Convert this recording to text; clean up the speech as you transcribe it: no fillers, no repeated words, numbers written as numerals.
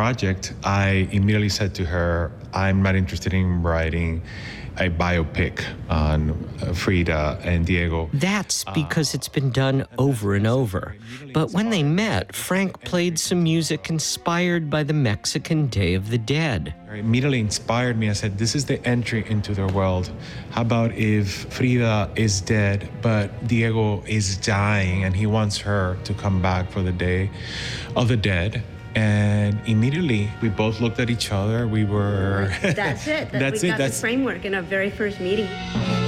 project, I immediately said to her, I'm not interested in writing a biopic on Frida and Diego. That's because it's been done over and over. But when they met, Frank played some music inspired by the Mexican Day of the Dead. It immediately inspired me. I said, this is the entry into their world. How about if Frida is dead, but Diego is dying and he wants her to come back for the Day of the Dead? And immediately we both looked at each other. We were... That's it. We got the framework in our very first meeting.